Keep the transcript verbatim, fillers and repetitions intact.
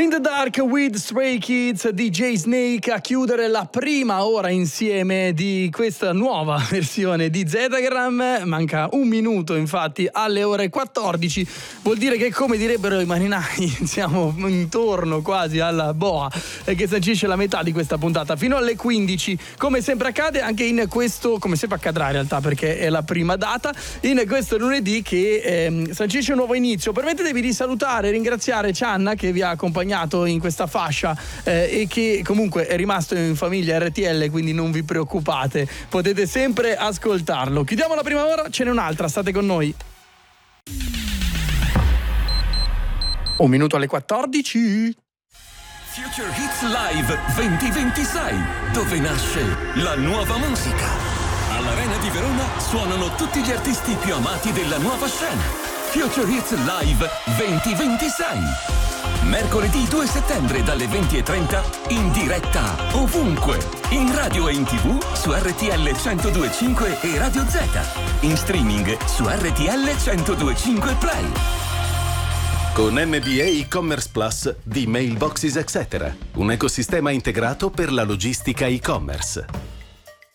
In the Dark with Stray Kids, D J Snake a chiudere la prima ora insieme di questa nuova versione di Zetagram. Manca un minuto infatti alle ore quattordici, vuol dire che, come direbbero i marinai, siamo intorno quasi alla boa che sancisce la metà di questa puntata fino alle quindici. Come sempre accade anche in questo, come sempre accadrà in realtà perché è la prima data, in questo lunedì che eh, sancisce un nuovo inizio. Permettetevi di salutare e ringraziare Cianna che vi ha accompagnato in questa fascia eh, e che comunque è rimasto in famiglia R T L, quindi non vi preoccupate, potete sempre ascoltarlo. Chiudiamo la prima ora, ce n'è un'altra, state con noi. Un minuto alle quattordici. Future Hits Live duemilaventisei, dove nasce la nuova musica. All'Arena di Verona suonano tutti gli artisti più amati della nuova scena. Future Hits Live duemilaventisei. Mercoledì due settembre dalle venti e trenta in diretta ovunque, in radio e in tv su R T L centodue e cinque e Radio Z, in streaming su R T L centodue e cinque Play. Con M B A e-commerce plus di Mailboxes et cetera, un ecosistema integrato per la logistica e-commerce.